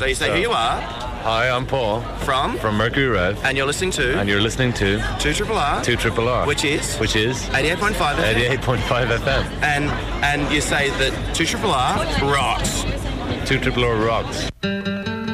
So you say who you are. Hi, I'm Paul. From Mercury Rev. And you're listening to? And you're listening to 2RRR. 2RRR. Which is? 88.5 FM. 88.5 FM. And you say that 2RRR rocks. 2RRR rocks.